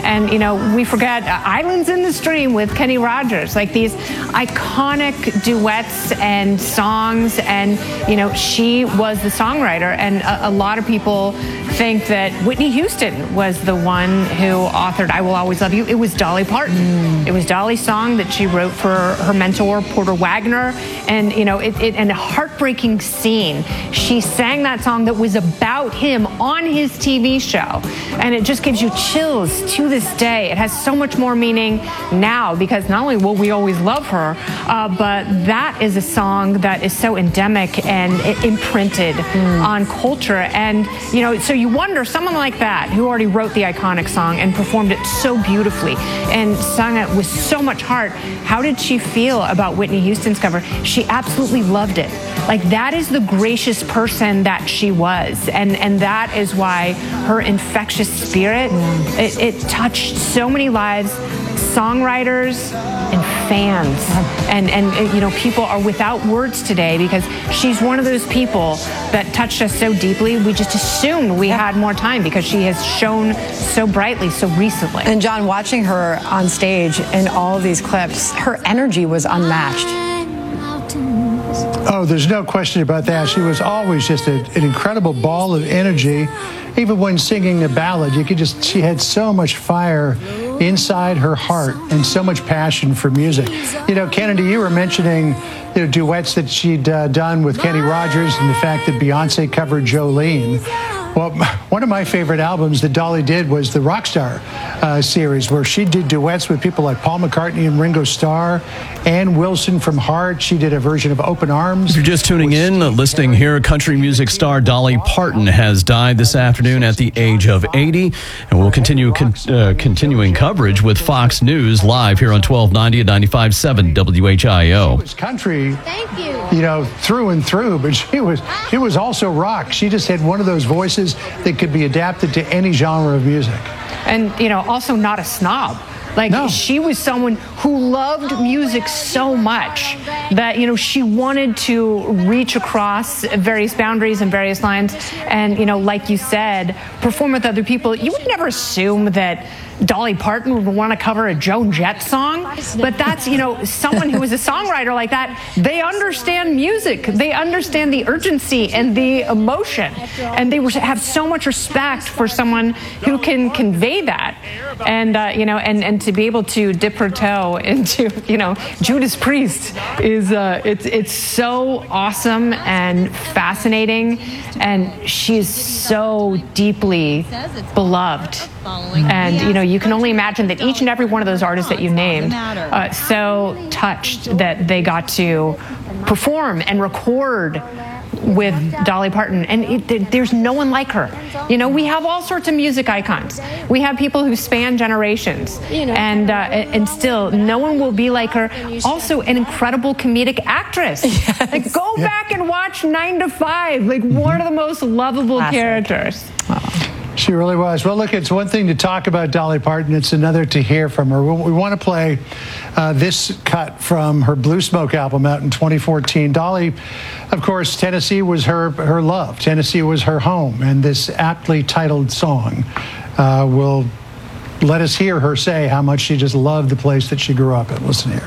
And, you know, we forget Islands in the Stream with Kenny Rogers, like these iconic duets and songs. And, you know, she was the songwriter. And a lot of people think that Whitney Houston was the one who authored I Will Always Love You. It was Dolly Parton. It was Dolly's song that she wrote for her mentor, Porter Wagner. And, you know, and a heartbreaking scene. She sang that song that was about him on his TV show. And it just gives you chills to this day. It has so much more meaning now because not only will we always love her, but that is a song that is so endemic and imprinted on culture. And, you know, so you wonder, someone like that who already wrote the iconic song and performed it so beautifully and sung it with so much heart, how did she feel about Whitney Houston's cover? She absolutely loved it. Like, that is the gracious person that she was. And that is why her infectious spirit, it touched so many lives, songwriters and fans. And you know, people are without words today because she's one of those people that touched us so deeply. We just assumed we had more time because she has shown so brightly so recently. And John, watching her on stage in all of these clips, her energy was unmatched. Oh, there's no question about that. She was always just an incredible ball of energy. Even when singing a ballad, she had so much fire inside her heart and so much passion for music. You know, Kennedy, you were mentioning, you know, duets that she'd done with Kenny Rogers and the fact that Beyonce covered Jolene. Well, one of my favorite albums that Dolly did was the Rockstar series, where she did duets with people like Paul McCartney and Ringo Starr, Ann Wilson from Heart. She did a version of Open Arms. If you're just tuning in, listening here, country music star Dolly Parton has died this afternoon at the age of 80. And we'll continue continuing coverage with Fox News live here on 1290 at 95.7 WHIO. She was country, you know, through and through, but she was also rock. She just had one of those voices that could be adapted to any genre of music. And, you know, also not a snob. Like, she was someone who loved music so much that, you know, she wanted to reach across various boundaries and various lines. And, you know, like you said, perform with other people. You would never assume that Dolly Parton would want to cover a Joan Jett song, but that's, you know, someone who is a songwriter like that. They understand music. They understand the urgency and the emotion, and they have so much respect for someone who can convey that. And you know, and to be able to dip her toe into, you know, Judas Priest is it's so awesome and fascinating, and she's so deeply beloved. And, you know, you can only imagine that each and every one of those artists that you named so touched that they got to perform and record with Dolly Parton. And there's no one like her. You know, we have all sorts of music icons. We have people who span generations. And still, no one will be like her. Also, an incredible comedic actress. Yes. Like, go back and watch 9 to 5. Like, one of the most lovable characters. Wow. She really was. Well, look, it's one thing to talk about Dolly Parton. It's another to hear from her. We want to play this cut from her Blue Smoke album out in 2014. Dolly, of course, Tennessee was her love. Tennessee was her home. And this aptly titled song will let us hear her say how much she just loved the place that she grew up in. Listen in.